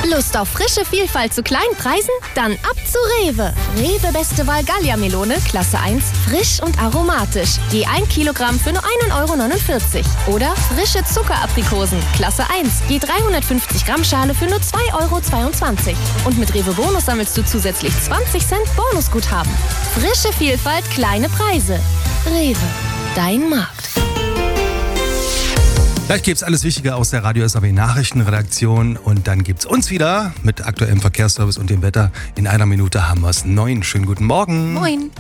Lust auf frische Vielfalt zu kleinen Preisen? Dann ab zu Rewe. Rewe Beste Wahl Gallia-Melone, Klasse 1, frisch und aromatisch. Je 1 Kilogramm für nur 1,49 €. Oder frische Zuckeraprikosen, Klasse 1, je 350 Gramm Schale für nur 2,22 €. Und mit Rewe Bonus sammelst du zusätzlich 20 Cent Bonusguthaben. Frische Vielfalt, kleine Preise. Rewe, dein Markt. Gleich gibt's alles Wichtige aus der Radio SAW Nachrichtenredaktion und dann gibt's uns wieder mit aktuellem Verkehrsservice und dem Wetter. In einer Minute haben wir es 9. Schönen guten Morgen. Moin.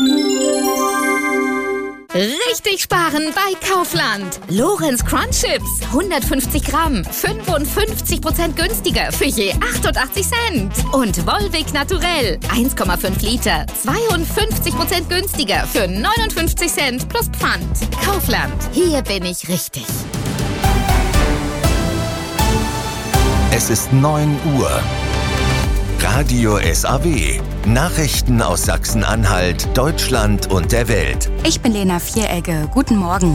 Richtig sparen bei Kaufland. Lorenz Crunch Chips, 150 Gramm, 55% günstiger für je 88 Cent. Und Volvic Naturell, 1,5 Liter, 52% günstiger für 59 Cent plus Pfand. Kaufland, hier bin ich richtig. Es ist 9 Uhr. Radio SAW. Nachrichten aus Sachsen-Anhalt, Deutschland und der Welt. Ich bin Lena Vieregge. Guten Morgen.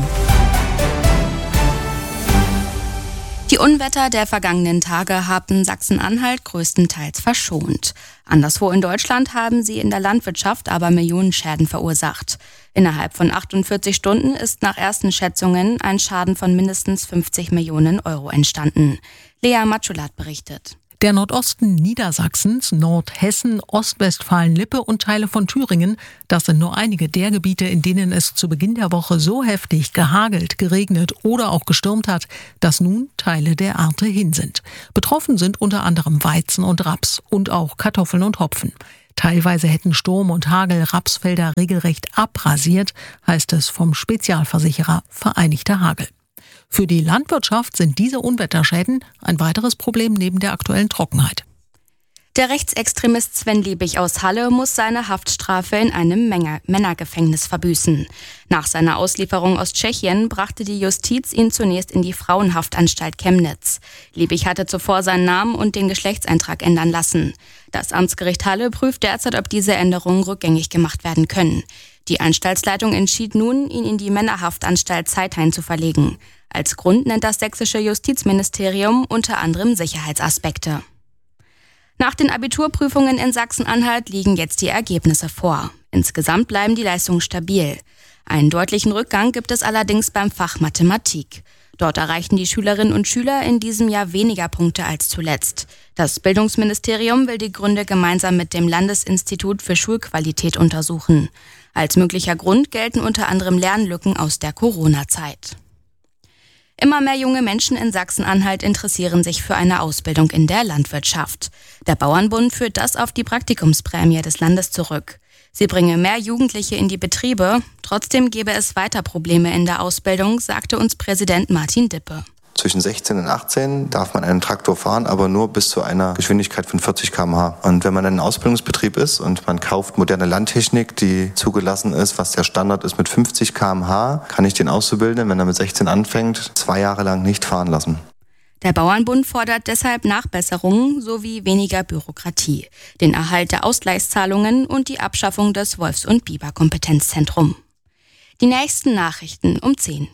Die Unwetter der vergangenen Tage haben Sachsen-Anhalt größtenteils verschont. Anderswo in Deutschland haben sie in der Landwirtschaft aber Millionenschäden verursacht. Innerhalb von 48 Stunden ist nach ersten Schätzungen ein Schaden von mindestens 50 Millionen € entstanden. Lea Matschulat berichtet. Der Nordosten Niedersachsens, Nordhessen, Ostwestfalen-Lippe und Teile von Thüringen, das sind nur einige der Gebiete, in denen es zu Beginn der Woche so heftig gehagelt, geregnet oder auch gestürmt hat, dass nun Teile der Ernte hin sind. Betroffen sind unter anderem Weizen und Raps und auch Kartoffeln und Hopfen. Teilweise hätten Sturm und Hagel Rapsfelder regelrecht abrasiert, heißt es vom Spezialversicherer Vereinigter Hagel. Für die Landwirtschaft sind diese Unwetterschäden ein weiteres Problem neben der aktuellen Trockenheit. Der Rechtsextremist Sven Liebig aus Halle muss seine Haftstrafe in einem Männergefängnis verbüßen. Nach seiner Auslieferung aus Tschechien brachte die Justiz ihn zunächst in die Frauenhaftanstalt Chemnitz. Liebig hatte zuvor seinen Namen und den Geschlechtseintrag ändern lassen. Das Amtsgericht Halle prüft derzeit, ob diese Änderungen rückgängig gemacht werden können. Die Anstaltsleitung entschied nun, ihn in die Männerhaftanstalt Zeithain zu verlegen. Als Grund nennt das sächsische Justizministerium unter anderem Sicherheitsaspekte. Nach den Abiturprüfungen in Sachsen-Anhalt liegen jetzt die Ergebnisse vor. Insgesamt bleiben die Leistungen stabil. Einen deutlichen Rückgang gibt es allerdings beim Fach Mathematik. Dort erreichten die Schülerinnen und Schüler in diesem Jahr weniger Punkte als zuletzt. Das Bildungsministerium will die Gründe gemeinsam mit dem Landesinstitut für Schulqualität untersuchen. Als möglicher Grund gelten unter anderem Lernlücken aus der Corona-Zeit. Immer mehr junge Menschen in Sachsen-Anhalt interessieren sich für eine Ausbildung in der Landwirtschaft. Der Bauernbund führt das auf die Praktikumsprämie des Landes zurück. Sie bringe mehr Jugendliche in die Betriebe. Trotzdem gäbe es weiter Probleme in der Ausbildung, sagte uns Präsident Martin Dippe. Zwischen 16 und 18 darf man einen Traktor fahren, aber nur bis zu einer Geschwindigkeit von 40 km/h. Und wenn man in einem Ausbildungsbetrieb ist und man kauft moderne Landtechnik, die zugelassen ist, was der Standard ist mit 50 km/h, kann ich den Auszubildenden, wenn er mit 16 anfängt, 2 Jahre lang nicht fahren lassen. Der Bauernbund fordert deshalb Nachbesserungen sowie weniger Bürokratie, den Erhalt der Ausgleichszahlungen und die Abschaffung des Wolfs- und Biber-Kompetenzzentrums. Die nächsten Nachrichten um 10.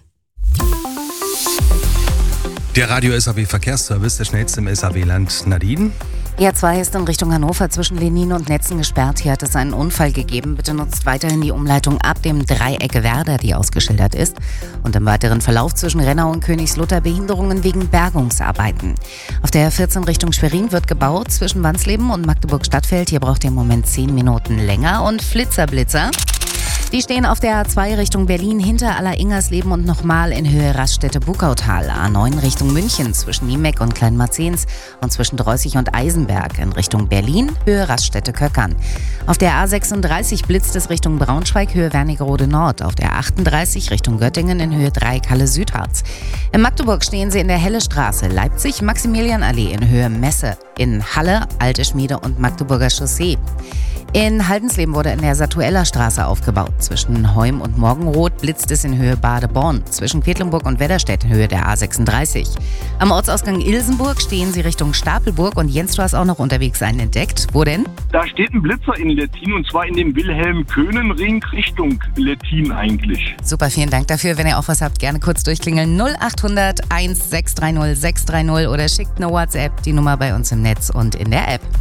Der Radio SAW Verkehrsservice, der schnellste im SAW-Land. Nadine? A2 ist in Richtung Hannover zwischen Lenin und Netzen gesperrt. Hier hat es einen Unfall gegeben. Bitte nutzt weiterhin die Umleitung ab dem Dreieck Werder, die ausgeschildert ist. Und im weiteren Verlauf zwischen Rennau und Königslutter Behinderungen wegen Bergungsarbeiten. Auf der A14 Richtung Schwerin wird gebaut zwischen Wansleben und Magdeburg-Stadtfeld. Hier braucht ihr im Moment 10 Minuten länger. Und Flitzer-Blitzer. Die stehen auf der A2 Richtung Berlin hinter Aller-Ingersleben und nochmal in Höhe Raststätte-Bukautal. A9 Richtung München zwischen Niemeck und Kleinmarzens und zwischen Dreußig und Eisenberg in Richtung Berlin, Höhe Raststätte-Köckern. Auf der A36 blitzt es Richtung Braunschweig, Höhe Wernigerode Nord. Auf der 38 Richtung Göttingen in Höhe Dreieck-Halle-Südharz. In Magdeburg stehen sie in der Hellestraße, Leipzig Maximilianallee in Höhe Messe. In Halle, Alte Schmiede und Magdeburger Chaussee. In Haldensleben wurde in der Satueller Straße aufgebaut. Zwischen Heum und Morgenroth blitzt es in Höhe Badeborn. Zwischen Quedlinburg und Wedderstedt in Höhe der A36. Am Ortsausgang Ilsenburg stehen Sie Richtung Stapelburg. Und Jens, du hast auch noch unterwegs einen entdeckt. Wo denn? Da steht ein Blitzer in Lettin und zwar in dem Wilhelm-Köhnen-Ring Richtung Lettin eigentlich. Super, vielen Dank dafür. Wenn ihr auch was habt, gerne kurz durchklingeln. 0800 1630 630 oder schickt eine WhatsApp, die Nummer bei uns im Netz und in der App.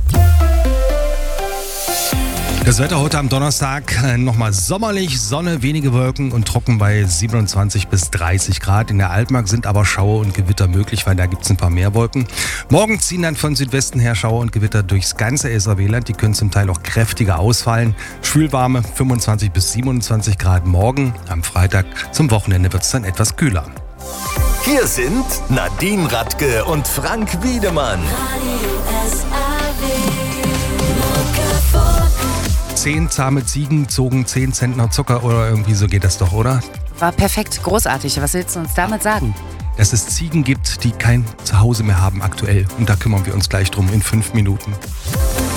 Das Wetter heute am Donnerstag nochmal sommerlich, Sonne, wenige Wolken und trocken bei 27 bis 30 Grad. In der Altmark sind aber Schauer und Gewitter möglich, weil da gibt es ein paar mehr Wolken. Morgen ziehen dann von Südwesten her Schauer und Gewitter durchs ganze SAW-Land. Die können zum Teil auch kräftiger ausfallen. Schwülwarme 25 bis 27 Grad morgen. Am Freitag zum Wochenende wird es dann etwas kühler. Hier sind Nadine Radke und Frank Wiedemann. 10 zahme Ziegen zogen 10 Zentner Zucker oder irgendwie so geht das doch, oder? War perfekt, großartig. Was willst du uns damit sagen? Dass es Ziegen gibt, die kein Zuhause mehr haben aktuell. Und da kümmern wir uns gleich drum in 5 Minuten.